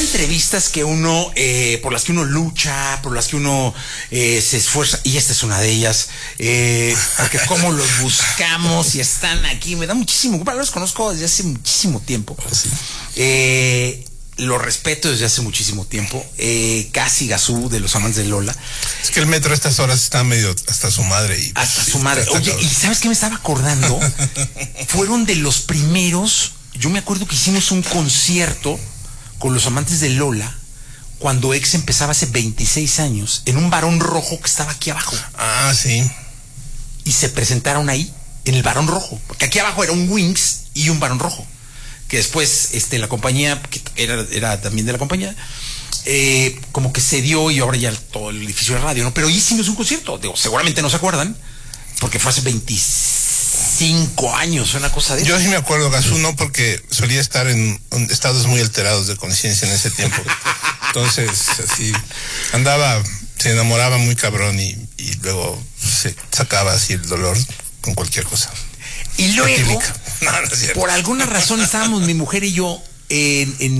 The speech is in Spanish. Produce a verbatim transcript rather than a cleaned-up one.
entrevistas que uno, eh, por las que uno lucha, por las que uno eh, se esfuerza, y esta es una de ellas, eh, porque cómo los buscamos y están aquí, me da muchísimo, bueno, los conozco desde hace muchísimo tiempo, Sí. eh, los respeto desde hace muchísimo tiempo, eh, Casi Gazú, de los amantes de Lola. Es que el metro a estas horas está medio hasta su madre. Y, Hasta sí, su madre. está Oye, cabrón. ¿y sabes qué me estaba acordando? Fueron de los primeros, yo me acuerdo que hicimos un concierto con los amantes de Lola, cuando Ex empezaba hace veintiséis años, en un Barón Rojo que estaba aquí abajo. Ah, sí. Y se presentaron ahí, en el Barón Rojo. Porque aquí abajo era un Wings y un Barón Rojo. Que después este, la compañía, que era, era también de la compañía, eh, como que se dio y ahora ya todo el edificio de radio, ¿no? Pero hicimos un concierto, digo, seguramente no se acuerdan, porque fue hace veinticinco años, una cosa de eso. Yo sí me acuerdo, Gazú, no, porque solía estar en, en estados muy alterados de conciencia en ese tiempo. Entonces, así, andaba, se enamoraba muy cabrón y, y luego se sacaba así el dolor con cualquier cosa. Y luego, No, no es cierto. por alguna razón estábamos mi mujer y yo en, en